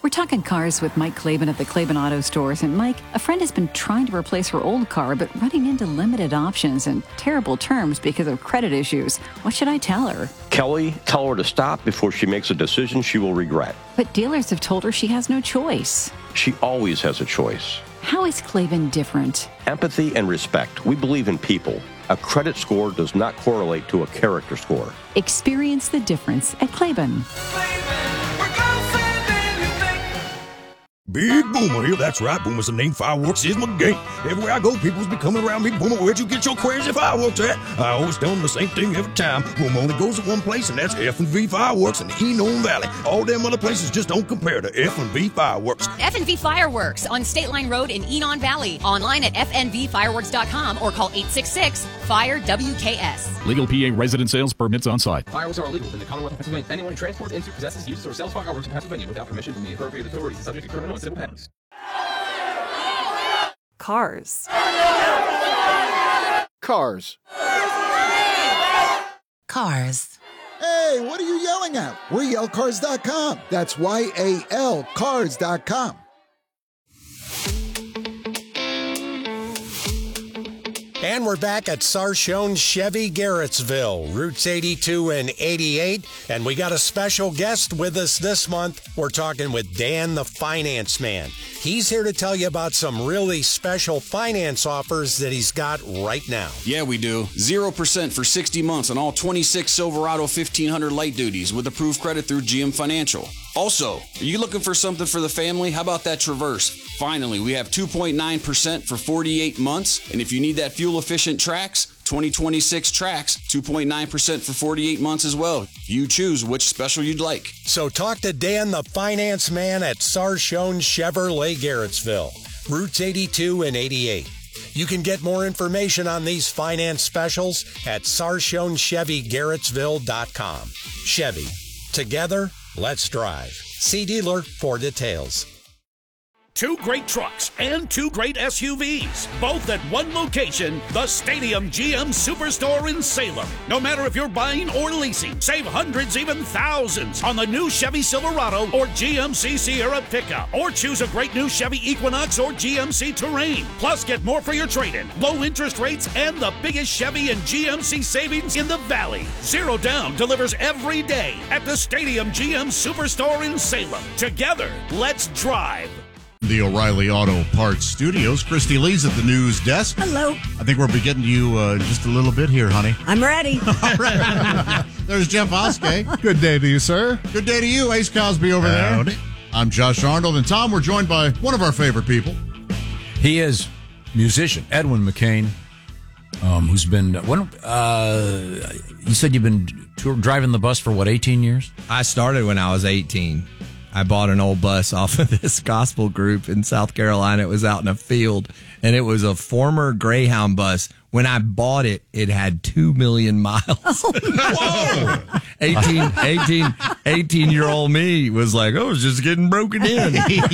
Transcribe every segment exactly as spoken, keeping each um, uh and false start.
We're talking cars with Mike Claiborne at the Claiborne Auto Stores. And Mike, a friend has been trying to replace her old car, but running into limited options and terrible terms because of credit issues. What should I tell her? Kelly, tell her to stop before she makes a decision she will regret. But dealers have told her she has no choice. She always has a choice. How is Claiborne different? Empathy and respect. We believe in people. A credit score does not correlate to a character score. Experience the difference at Claiborne. Big Boomer here, that's right, Boomer's the name, fireworks is my game. Everywhere I go, people's be coming around me, Boomer, where'd you get your crazy fireworks at? I always tell them the same thing every time. Boomer only goes to one place, and that's F and V Fireworks in the Enon Valley. All them other places just don't compare to F and V Fireworks. F and V Fireworks on State Line Road in Enon Valley. Online at f n v fireworks dot com or call eight six six, fire W K S. Legal P A resident sales permits on site. Fireworks are illegal in the Commonwealth of Pennsylvania. Anyone who transports into, possesses, uses, or sells fireworks in Pennsylvania without permission from the appropriate authorities is subject to criminal and civil penalties. Cars. Cars. Cars. Hey, what are you yelling at? We're yell cars dot com. That's Y A L cars dot com. And we're back at Sarshone Chevy Garrettsville, routes eighty-two and eighty-eight. And we got a special guest with us this month. We're talking with Dan the Finance Man. He's here to tell you about some really special finance offers that he's got right now. Yeah, we do. zero percent for sixty months on all twenty-six Silverado fifteen hundred light duties with approved credit through G M Financial. Also, are you looking for something for the family? How about that Traverse? Finally, we have two point nine percent for forty-eight months. And if you need that fuel-efficient Trax, twenty twenty-six Trax, two point nine percent for forty-eight months as well. You choose which special you'd like. So talk to Dan the Finance Man at Sarshone Chevrolet Garrettsville, routes eighty-two and eighty-eight. You can get more information on these finance specials at sarshone chevy garrettsville dot com. Chevy. Together, let's drive. See dealer for details. Two great trucks and two great S U Vs, both at one location, the Stadium G M Superstore in Salem. No matter if you're buying or leasing, save hundreds, even thousands on the new Chevy Silverado or G M C Sierra pickup. Or choose a great new Chevy Equinox or G M C Terrain. Plus, get more for your trade-in, low interest rates, and the biggest Chevy and G M C savings in the Valley. Zero Down delivers every day at the Stadium G M Superstore in Salem. Together, let's drive. The O'Reilly Auto Parts Studios. Christy Lee's at the news desk. Hello. I think we'll be getting to you uh, just a little bit here, honey. I'm ready. All right. There's Jeff Oskey. Good day to you, sir. Good day to you, Ace Cosby over Howdy. there. I'm Josh Arnold, and Tom, we're joined by one of our favorite people. He is musician Edwin McCain, um, who's been, when, uh, you said you've been tour, driving the bus for, what, eighteen years? I started when I was eighteen. I bought an old bus off of this gospel group in South Carolina. It was out in a field, and it was a former Greyhound bus. When I bought it, it had two million miles. Whoa! eighteen, eighteen, eighteen-year-old me was like, oh, it's just getting broken in.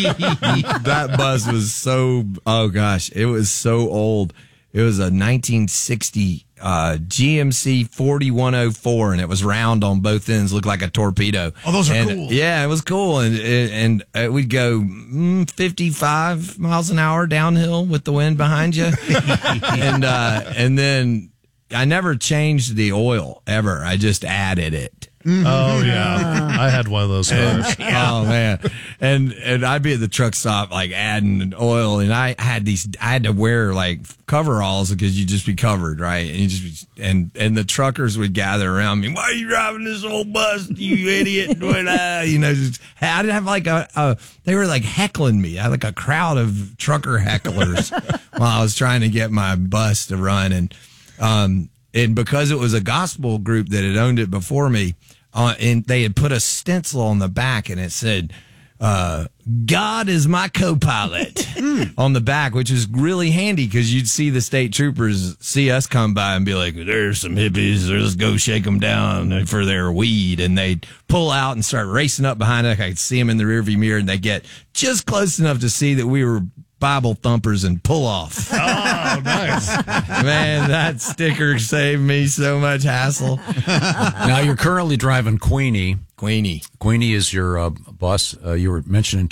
That bus was so, oh, gosh, it was so old. It was a nineteen sixty uh, G M C forty-one oh four, and it was round on both ends, looked like a torpedo. Oh, those are and, cool. Yeah, it was cool. And and uh, we'd go mm, fifty-five miles an hour downhill with the wind behind you. and uh, and then I never changed the oil, ever. I just added it. Oh, yeah. I had one of those cars. Oh, man. And and I'd be at the truck stop, like, adding oil, and I had these, I had to wear, like, coveralls because you'd just be covered, right? And you just be, and, and the truckers would gather around me. Why are you driving this old bus, you idiot? You know, just, I didn't have, like, a, a, they were, like, heckling me. I had, like, a crowd of trucker hecklers while I was trying to get my bus to run. And, um, and because it was a gospel group that had owned it before me, Uh, and they had put a stencil on the back, and it said, uh, God is my co-pilot on the back, which is really handy because you'd see the state troopers see us come by and be like, there's some hippies, let's go shake them down for their weed. And they'd pull out and start racing up behind us. I could see them in the rearview mirror, and they get just close enough to see that we were Bible thumpers and pull off. Oh, nice. Man, that sticker saved me so much hassle. Now, you're currently driving Queenie. Queenie. Queenie is your uh, bus. Uh, you were mentioning